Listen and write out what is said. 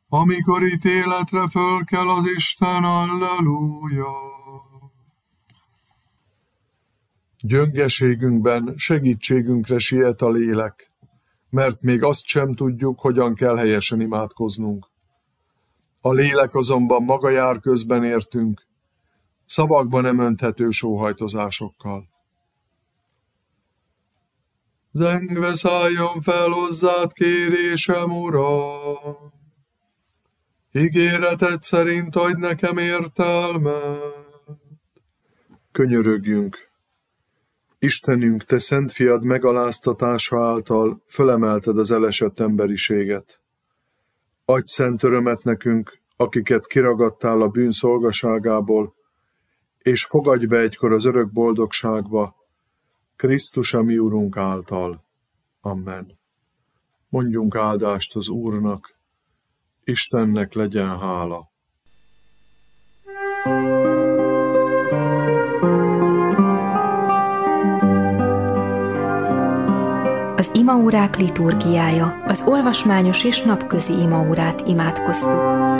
amikor ítéletre fölkel az Isten, alleluja. Gyöngeségünkben segítségünkre siet a lélek, mert még azt sem tudjuk, hogyan kell helyesen imádkoznunk. A lélek azonban maga jár közben értünk, szavakba nem önthető sóhajtozásokkal. Zengve szálljon fel hozzád kérésem, Uram, ígéreted szerint adj nekem értelmet. Könyörögjünk! Istenünk, te szent fiad megaláztatása által fölemelted az elesett emberiséget. Adj szent örömet nekünk, akiket kiragadtál a bűn szolgaságából, és fogadj be egykor az örök boldogságba, Krisztus a mi Urunk által. Amen. Mondjunk áldást az Úrnak, Istennek legyen hála. Az imaórák liturgiája, az olvasmányos és napközi imaórát imádkoztuk.